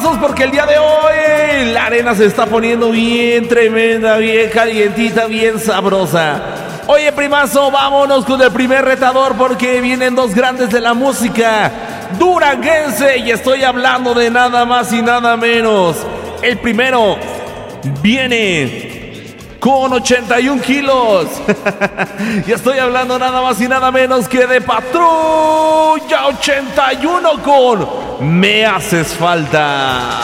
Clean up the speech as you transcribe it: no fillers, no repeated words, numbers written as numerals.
listos porque el día de hoy la arena se está poniendo bien tremenda, bien calientita, bien sabrosa. Oye, primazo, vámonos con el primer retador porque vienen dos grandes de la música duranguense y estoy hablando de nada más y nada menos. El primero viene con 81 kilos. Y estoy hablando nada más y nada menos que de Patrulla 81 con Me Haces Falta.